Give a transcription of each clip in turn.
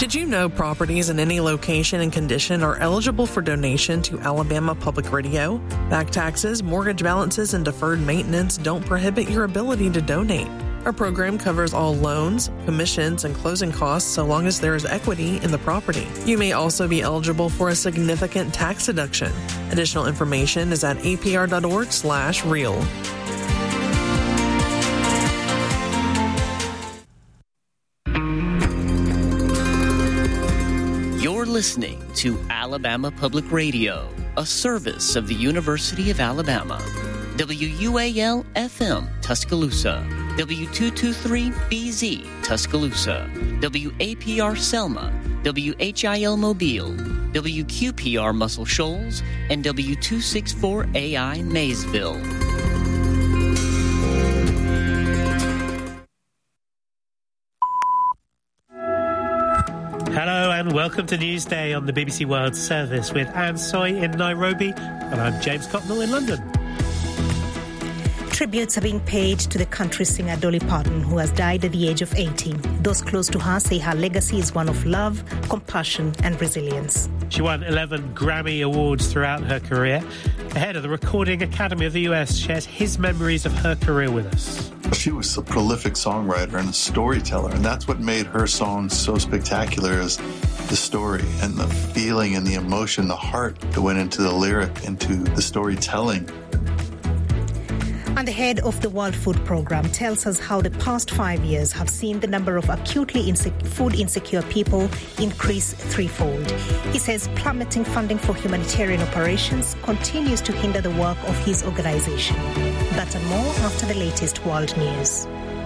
Did you know properties in any location and condition are eligible for donation to Alabama Public Radio? Back taxes, mortgage balances, and deferred maintenance don't prohibit your ability to donate. Our program covers all loans, commissions, and closing costs so long as there is equity in the property. You may also be eligible for a significant tax deduction. Additional information is at apr.org/real. You're listening to Alabama Public Radio, a service of the University of Alabama. WUAL-FM, Tuscaloosa. W223BZ, Tuscaloosa. WAPR Selma. WHIL Mobile. WQPR Muscle Shoals. And W264AI Maysville. Hello and welcome to Newsday on the BBC World Service with Anne Soy in Nairobi, and I'm James Cotnell in London. Tributes are being paid to the country singer Dolly Parton, who has died at the age of 80. Those close to her say her legacy is one of love, compassion and resilience. She won 11 Grammy Awards throughout her career. The head of the Recording Academy of the US shares his memories of her career with us. She was a prolific songwriter and a storyteller, and that's what made her songs so spectacular, is the story and the feeling and the emotion, the heart that went into the lyric, into the storytelling. And the head of the World Food Programme tells us how the past 5 years have seen the number of acutely food insecure people increase threefold. He says plummeting funding for humanitarian operations continues to hinder the work of his organisation. That and more after the latest world news.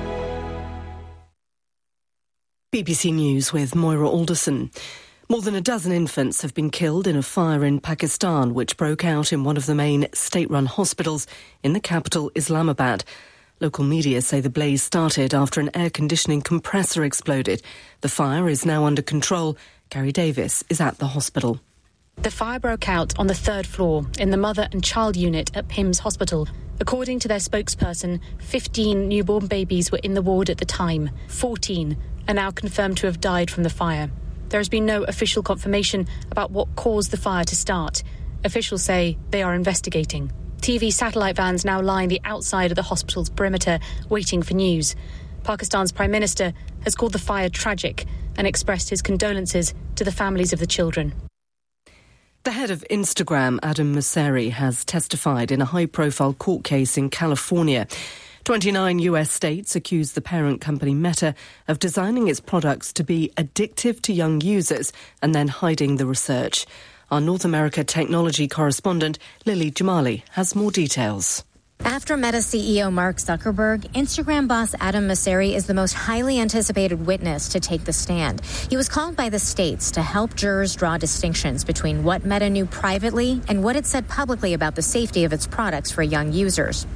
BBC News with Moira Alderson. More than a dozen infants have been killed in a fire in Pakistan, which broke out in one of the main state-run hospitals in the capital, Islamabad. Local media say the blaze started after an air conditioning compressor exploded. The fire is now under control. Gary Davis is at the hospital. The fire broke out on the third floor in the mother and child unit at PIMS Hospital. According to their spokesperson, 15 newborn babies were in the ward at the time. 14 are now confirmed to have died from the fire. There has been no official confirmation about what caused the fire to start. Officials say they are investigating. TV satellite vans now line the outside of the hospital's perimeter, waiting for news. Pakistan's Prime Minister has called the fire tragic and expressed his condolences to the families of the children. The head of Instagram, Adam Mosseri, has testified in a high-profile court case in California. 29 US states accuse the parent company Meta of designing its products to be addictive to young users and then hiding the research. Our North America technology correspondent Lily Jamali has more details. After Meta CEO Mark Zuckerberg, Instagram boss Adam Mosseri is the most highly anticipated witness to take the stand. He was called by the states to help jurors draw distinctions between what Meta knew privately and what it said publicly about the safety of its products for young users.